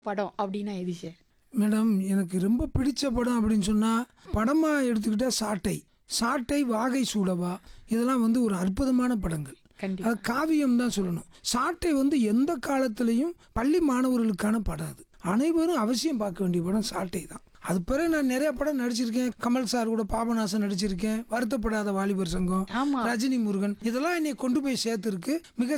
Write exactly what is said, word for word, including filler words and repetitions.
படம் அப்படின்னா எது சார்? மேடம் எனக்கு ரொம்ப பிடிச்ச படம் அப்படின்னு சொன்னால் படமாக எடுத்துக்கிட்டால் சாட்டை சாட்டை வாகை சூடவா இதெல்லாம் வந்து ஒரு அற்புதமான படங்கள். கண்டிப்பா. அது காவியம் தான் சொல்லணும். சாட்டை வந்து எந்த காலத்திலையும் பள்ளி மாணவர்களுக்கான படம். அது அனைவரும் அவசியம் பார்க்க வேண்டிய படம் சாட்டை தான். அது பிறகு நான் நிறைய படம் நடிச்சிருக்கேன். கமல் சார் கூட பாபநாசம் நடிச்சிருக்கேன். வருத்தப்படாத வாலிபர் சங்கம், ஆமா. ரஜினி முருகன், இதெல்லாம் என்னை கொண்டு போய் சேர்த்துருக்கு. மிக